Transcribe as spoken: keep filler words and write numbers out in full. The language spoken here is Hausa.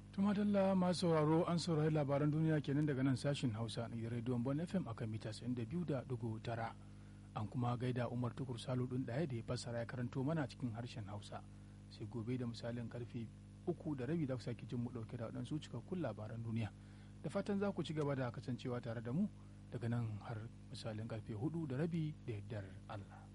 tumadalla masu sauraro an saurari labaran duniya kenan daga nan sashin hausa na rediyon bon fm akan mita biyu da digo tara an kuma gaida umar tukur salo ɗin ɗaya da ya fassara ya karanto mana cikin harshen hausa sai gobe da misalin karfe uku da rabi da ku sake jin mu ɗauke da waɗansu cikakkun labaran duniya da fatan za ku ci gaba da kasancewa tare da mu daga nan har misalin karfe hudu da rabi da yardar allah.